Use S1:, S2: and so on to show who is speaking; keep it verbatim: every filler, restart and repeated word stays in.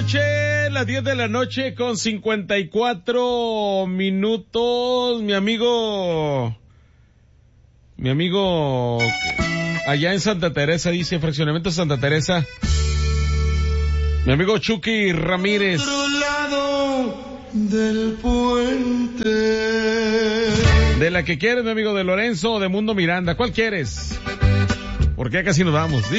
S1: noche, las diez de la noche con cincuenta y cuatro minutos. Mi amigo, mi amigo allá en Santa Teresa, dice Fraccionamiento Santa Teresa. Mi amigo Chucky Ramírez.
S2: Otro lado del puente.
S1: De la que quieres, mi amigo, de Lorenzo o de Mundo Miranda. ¿Cuál quieres? Porque ya casi nos vamos.